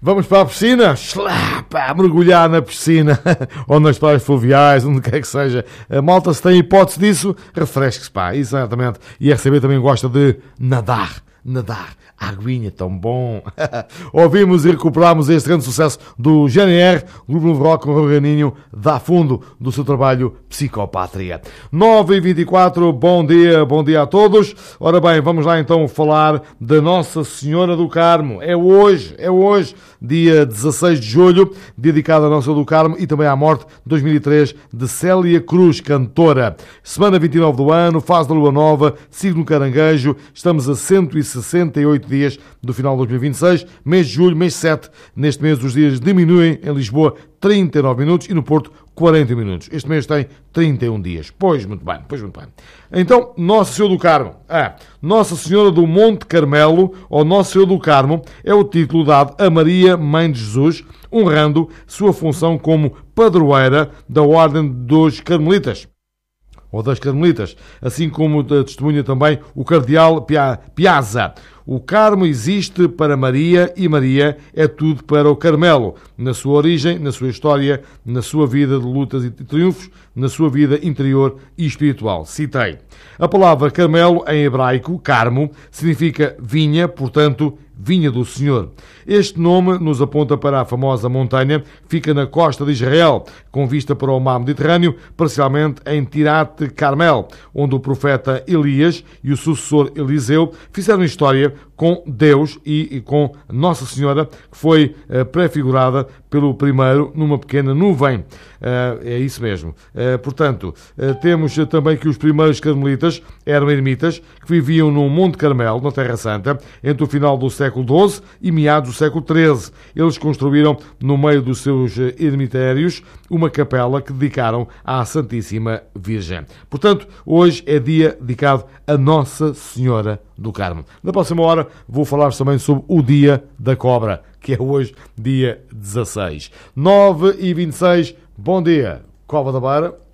Vamos para a piscina, pá, mergulhar na piscina ou nas praias fluviais, onde quer que seja. A malta, se tem hipótese disso, refresque-se, pá, exatamente. E a RCB também gosta de nadar. A aguinha tão bom. Ouvimos e recuperamos este grande sucesso do GNR, o Grupo Novo Rock com o Raninho, dá fundo do seu trabalho Psicopátria. 9h24, bom dia a todos. Ora bem, vamos lá então falar da Nossa Senhora do Carmo. É hoje, dia 16 de julho, dedicado à Nossa Senhora do Carmo e também à morte de 2003 de Célia Cruz, cantora. Semana 29 do ano, fase da Lua Nova, signo Caranguejo, estamos a 168 dias do final de 2026, mês de julho, mês 7. Neste mês os dias diminuem, em Lisboa 39 minutos e no Porto 40 minutos. Este mês tem 31 dias. Pois muito bem. Então, Nossa Senhora do Carmo. Nossa Senhora do Monte Carmelo, ou Nossa Senhora do Carmo, é o título dado a Maria, Mãe de Jesus, honrando sua função como padroeira da Ordem dos Carmelitas, ou das Carmelitas, assim como testemunha também o cardeal Piazza. O Carmo existe para Maria e Maria é tudo para o Carmelo, na sua origem, na sua história, na sua vida de lutas e triunfos, na sua vida interior e espiritual. Citei. A palavra Carmelo, em hebraico, Carmo, significa vinha, portanto, vinha do Senhor. Este nome nos aponta para a famosa montanha que fica na costa de Israel, com vista para o mar Mediterrâneo, parcialmente em Tirat Carmel, onde o profeta Elias e o sucessor Eliseu fizeram história com Deus e com Nossa Senhora, que foi prefigurada pelo primeiro numa pequena nuvem. É isso mesmo. Portanto, temos também que os primeiros carmelitas eram ermitas que viviam no Monte Carmelo, na Terra Santa, entre o final do século XII e meados do século XIII. Eles construíram, no meio dos seus ermitérios, uma capela que dedicaram à Santíssima Virgem. Portanto, hoje é dia dedicado a Nossa Senhora do Carmo. Na próxima hora vou falar também sobre o Dia da Cobra, que é hoje, dia 16. 9h26, bom dia, Cova da Beira.